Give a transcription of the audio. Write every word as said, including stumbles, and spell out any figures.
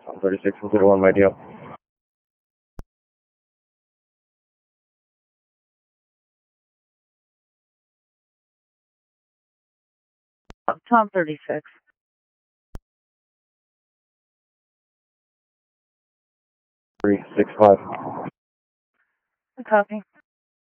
Tom thirty-six one zero one, my deal. Tom thirty-six. three six five. Copy.